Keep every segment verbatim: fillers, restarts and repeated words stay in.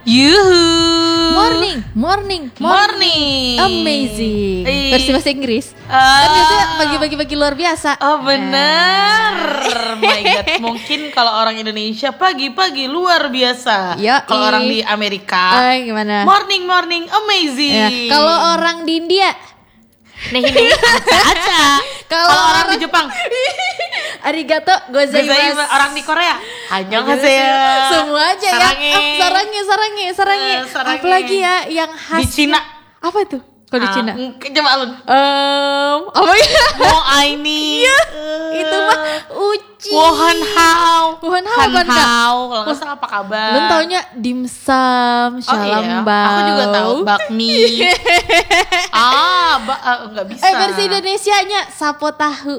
Yuhu. Morning, morning, Morning. Amazing. Ih. Versi bahasa Inggris. Ah. Kan biasanya pagi-pagi luar biasa. Oh bener. My God. Mungkin kalau orang Indonesia pagi-pagi luar biasa. Yoi. Kalau orang di Amerika Ah, gimana? morning morning amazing. Ya, kalau orang di India, nih nih aca. Kalau Kalau orang orang- di Jepang arigato gozaimasu. gozaimasu. Orang di Korea annyeonghaseyo. Semua aja ya. Sarange. Ah, sarange, sarange, sarange. Eh, sarange. Apalagi ya yang khas. Di Cina. Apa itu? Kalau di Ah, Cina? mm, coba Alun. Em, apa ya? Mo aini. Itu mah uci. Wohan hao. Wohan hao Han kan, Kak? hao. Kalau nggak salah apa kabar? Lu taunya dimsum, Oh iya, shalambau. aku juga tahu bakmi. ah, ba ah, nggak bisa. Eh versi Indonesianya sapo tahu.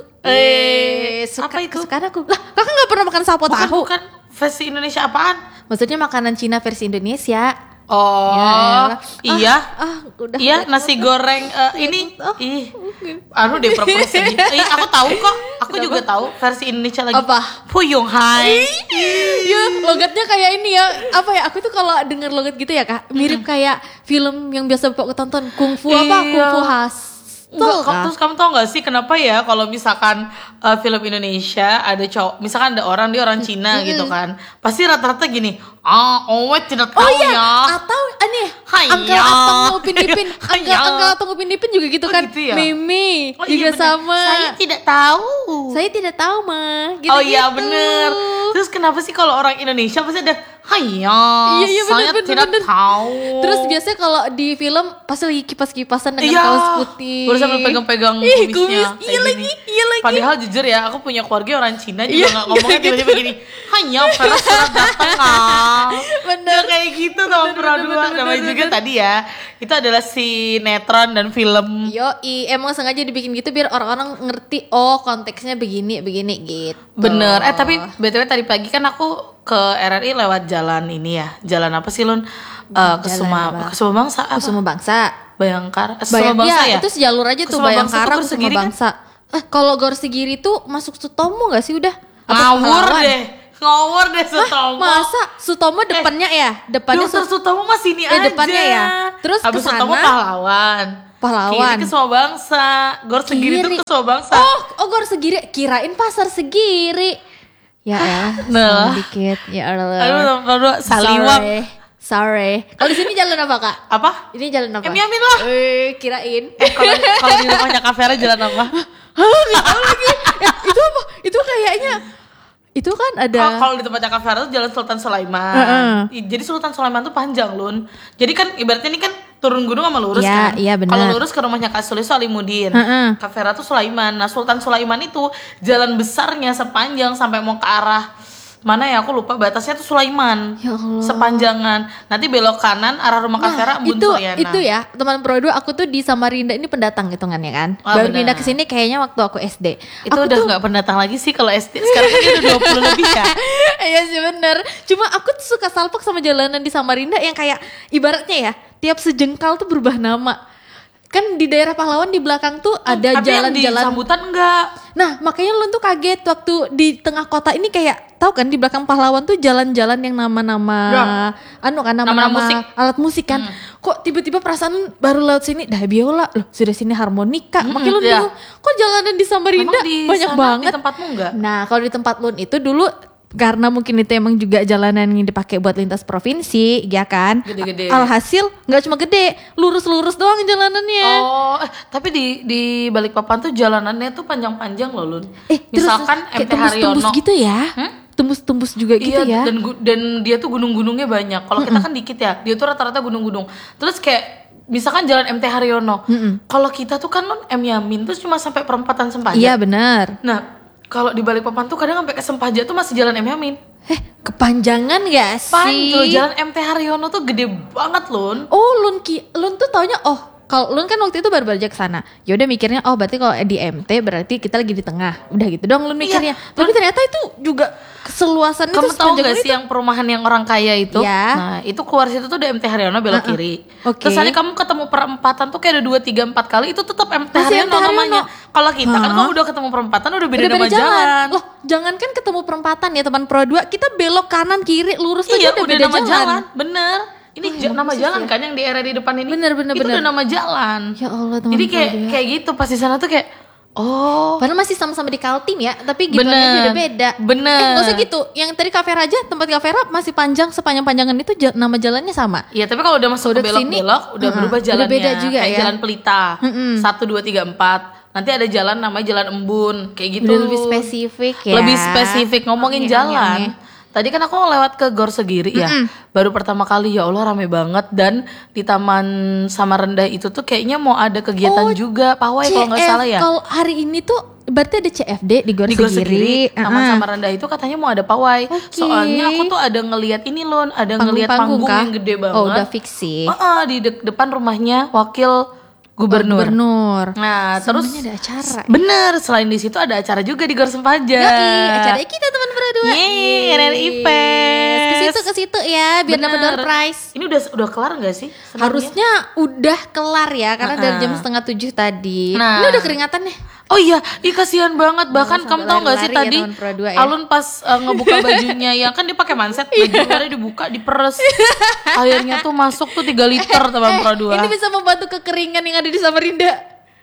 Eh, suka, apa itu? kesukaan aku. Lah, kakak nggak pernah makan sapo Bukan, tahu? bukan versi Indonesia apaan? Maksudnya makanan Cina versi Indonesia. Oh, Ya, iya. Ah, udah. Iya, udah. nasi goreng eh, ini. Oh, Ih, mungkin. anu deh pura-pura sedih. Ih, aku tahu kok. Aku juga tahu versi Indonesia lagi. Apa? Puyung hai. Ya, logatnya kayak ini ya. Apa ya? Aku tuh kalau denger logat gitu ya, Kak, mirip kayak film yang biasa Bapak tonton, Kung Fu apa? Iya. Kung Fu Hustle. Enggak, Kak? terus kamu tau gak sih kenapa ya kalau misalkan uh, film Indonesia ada cowok, misalkan ada orang dia orang Cina gitu kan, pasti rata-rata gini, ah, oh tidak tahu Oh iya, ya. atau aneh, Hai Angkel ya. atau Upin Ipin, Hai Angkel ya. Angkel atau Upin Ipin juga gitu Oh, kan, gitu ya? Mimi Oh, iya juga bener. sama. Saya tidak tahu. Saya tidak tahu mah. Gitu, Oh iya bener. Terus kenapa sih kalau orang Indonesia pasti ada, hai ya, Iya, iya, saya bener, bener, tidak bener. tahu. Terus biasanya kalau di film pasti lagi kipas-kipasan dengan Iya, kaos putih. baru sambil pegang-pegang Ih, kumisnya. kumis. kayak Iya gini. lagi, iya lagi. Padahal jujur ya, aku punya keluarga orang Cina juga Iya, nggak ngomongnya gitu. tiba-tiba gini, hanya Vera surat datang ah. Bener. Nggak kayak gitu sama Bener, Pura bener, dua. bener, Namanya bener, juga bener. tadi ya, itu adalah sinetron dan film. Yoi, emang sengaja dibikin gitu biar orang-orang ngerti, oh konteksnya begini, begini gitu. Bener. Eh tapi B T W tadi pagi kan aku ke R R I lewat jalan ini ya. Jalan apa sih Lun? Eh, ke Jalan Suma, apa? ke Suma Bangsa apa? Kusuma Bangsa. Bayangkara. Eh, Suma Bayang, Bangsa ya, ya? itu sejalur aja tuh Kusuma Bangsa Bayangkara, tuh Gor Kusuma Segiri kan? Bangsa. Eh kalau Gor Segiri tuh masuk Sutomo gak sih udah? Apa Ngawur Pahlawan? deh. Ngawur deh Sutomo. Masa Sutomo depannya ya? Depannya Dokter Sut- Sutomo masih ini Eh, aja. depannya ya. Terus Abis kesana- Sutomo pahlawan. Pahlawan. Kiri ke Suma Bangsa. Gor Segiri Kiri. tuh ke Suma Bangsa. Oh, oh Gor Segiri, kirain Pasar Segiri. Ya ya, Nah. salah dikit. Ya Allah. Aduh, aduh, Saliwang. Sorry. Sorry. Kalau di sini jalan apa, Kak? Apa? Ini jalan apa? Em Yamin lah. Eh, kirain. Eh, kalau kalau di rumahnya Kak Vera jalan apa? Hah, nggak tahu lagi. Eh, itu apa? Itu kayaknya itu kan ada Kalau kalau di tempatnya Kak Vera tuh jalan Sultan Sulaiman. Heeh. I- Jadi Sultan Sulaiman tuh panjang Lun. Jadi kan ibaratnya ini kan turun gunung sama lurus Iya, kan. iya, benar. Kalau lurus ke rumahnya Kak Sulis Salimudin. Heeh. Kak Vera tuh Sulaiman. Nah Sultan Sulaiman itu jalan besarnya sepanjang sampai mau ke arah mana ya aku lupa batasnya tuh Sulaiman. Ya Allah. Sepanjangan. Nanti belok kanan arah rumah Kak Vera Embun itu Suryana. itu ya teman Pro dua aku tuh di Samarinda ini pendatang hitungannya kan. Ah, Baru benar. pindah ke sini kayaknya waktu aku S D. Itu aku udah tuh nggak pendatang lagi sih kalau S D. Sekarang kan dia udah dua puluh lebih ya. Iya sih bener. Cuma aku tuh suka salpok sama jalanan di Samarinda yang kayak ibaratnya ya tiap sejengkal tuh berubah nama. Kan di daerah Pahlawan di belakang tuh ada Tapi yang di jalan-jalan. sambutan enggak. Nah makanya lu tuh kaget waktu di tengah kota ini kayak tahu kan di belakang Pahlawan tuh jalan-jalan yang nama-nama Ya. anu kan Nama-nama nama-nama musik. alat musik kan. Kok tiba-tiba perasaan baru lewat sini dah biola loh sudah sini harmonika. Makanya lu iya. bingung, kok jalanan di Samarinda Emang di banyak sana, banget. Di tempatmu enggak? Nah kalau di tempat Lun itu dulu karena mungkin itu emang juga jalanan yang dipakai buat lintas provinsi, ya kan? Gede-gede. Alhasil nggak cuma gede, lurus-lurus doang jalanannya. Oh, eh, tapi di di Balikpapan tuh jalanannya tuh panjang-panjang loh, Lun. Eh, terus Misalkan kayak M T tembus-tembus Haryono. gitu ya? Hmm? Tembus-tembus juga gitu Iya, ya? dan gu- dan dia tuh gunung-gunungnya banyak. Kalau kita kan dikit ya. Dia tuh rata-rata gunung-gunung. Terus kayak misalkan jalan M T Haryono. Kalau kita tuh kan Lun M Yamin tuh cuma sampai perempatan Sempaja. Iya benar. Nah, kalau di Balikpapan tuh kadang sampai ke Sempaja tuh masih jalan M Yamin. Eh kepanjangan gak sih? Pantul jalan M T Haryono tuh gede banget, Lun. Oh Lun ki, Lun tuh taunya oh kalau Lun kan waktu itu baru aja ke sana. Ya udah mikirnya oh berarti kalau di M T berarti kita lagi di tengah. Udah gitu dong Lun mikirnya. Iya, Tapi ternyata itu juga keseluasan itu Kamu tahu sepanjang gak itu. sih yang perumahan yang orang kaya itu? Ya. Nah, itu keluar situ tuh ada M T Haryono belok kiri. Oke. Terus nanti kamu ketemu perempatan tuh kayak ada dua, tiga, empat kali itu tetap M T Masih Haryono M T Haryono. namanya. Kalau kita kan Hah? kalau udah ketemu perempatan udah beda Udah nama beda jalan. jalan. Loh, jangan kan ketemu perempatan ya teman Pro dua, kita belok kanan kiri lurus aja Iya, udah, udah beda nama jalan. jalan. Bener. Ini Oh, ja- emang nama khusus jalan ya? kan yang di area di depan ini. Bener, bener, Itu bener. udah nama jalan. Ya Allah, teman Jadi kayak Claudia. kayak gitu pas di sana tuh kayak oh. Padahal masih sama-sama di Kaltim ya, tapi gitu Bener. beda-beda. Bener. Eh, nggak usah gitu. Yang tadi Cafe Raja, tempat Cafe Raja masih panjang sepanjang-panjangan itu ja- nama jalannya sama. Iya, tapi kalau udah masuk Udah ke kesini, belok-belok udah uh-uh, berubah udah jalannya. beda juga kayak ya. Jalan Pelita. Satu dua tiga empat. Nanti ada jalan namanya Jalan Embun, kayak gitu. Udah lebih spesifik ya. Lebih spesifik ngomongin Oke, jalan. oke, oke. Tadi kan aku lewat ke Gor Segiri ya. Baru pertama kali ya Allah rame banget dan di Taman Samarinda itu tuh kayaknya mau ada kegiatan Oh, juga pawai kalau nggak C F, salah ya. Kalau hari ini tuh berarti ada C F D di Gor Di Gor Segiri. Segiri, Taman Uh-uh. Samarinda itu katanya mau ada pawai. Oke. Soalnya aku tuh ada ngelihat ini loh, ada ngelihat Panggung-panggung panggung kah? yang gede banget. Oh, udah fix sih. Heeh, di de- depan rumahnya wakil gubernur. Gubernur. Nah, terus Semuanya ada acara. bener, selain di situ ada acara juga di Gor Sempaja. Yoi, acaranya kita teman berdua. Yeay, R R I Fest. Ke situ ke situ ya, biar dapat door Bener. prize. Ini udah udah kelar nggak sih? sebenarnya? Harusnya udah kelar ya, karena dari Uh-uh. jam setengah tujuh tadi. Nah. Ini udah keringatan nih. Oh iya, ih kasihan banget. Bahkan sampai kamu tahu nggak sih lari-lari ya, tadi teman Pro dua ya. Alun pas uh, ngebuka bajunya ya kan dia pakai manset, Iya. baju luarnya dibuka, diperes. Airnya tuh masuk tuh tiga liter teman Pro dua. Ini bisa membantu kekeringan yang ada di Samarinda.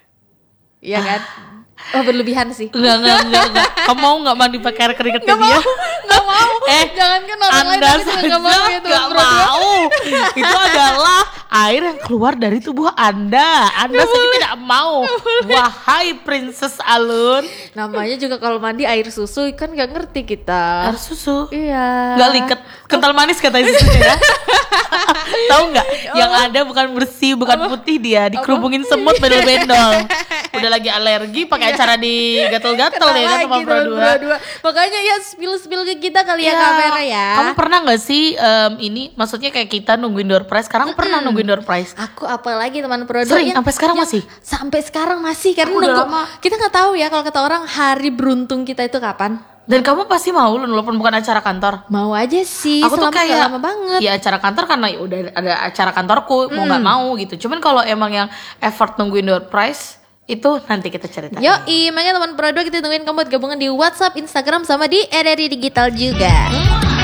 Iya kan? Oh, berlebihan sih. Enggak, enggak, enggak, enggak. Kamu mau nggak mandi pakai air keringetnya dia? Gak mau. Eh, Jangan kan orang lain Anda aku juga saja gak mau ya teman nggak Pro dua. mau. Itu adalah air yang keluar dari tubuh Anda. Anda saja tidak mau. Wahai Princess Alun. Namanya juga kalau mandi air susu kan gak ngerti kita. Air susu. Iya. Nggak liket, kental manis katanya susunya ya. Tahu nggak? Yang ada bukan bersih, bukan putih dia, dikerubungin semut bendol-bendol. Udah lagi alergi pakai acara di gatel-gatel ya kan sama Lagi Pro teman dua. Pro dua. Makanya ya spill-spill ke kita kali ya Iya. kamera ya. Kamu pernah nggak sih em, ini maksudnya kayak kita nungguin door prize? Sekarang pernah nungguin door prize? Aku apalagi teman Pro dua Sering, yang- sampai sekarang yang masih? Sampai sekarang masih karena Aku udah nunggu. lama. Kita nggak tahu ya kalau kata orang hari beruntung kita itu kapan. Dan kamu pasti mau loh, walaupun bukan acara kantor. Mau aja sih. Aku tuh selama nggak kayak lama banget. ya acara kantor karena ya udah ada acara kantorku, mau nggak mau gitu. Cuman kalau emang yang effort nungguin door prize itu nanti kita ceritain. Yoi, makanya teman Pro dua kita tungguin kamu buat gabungan di WhatsApp, Instagram sama di R R I Digital juga. Hmm.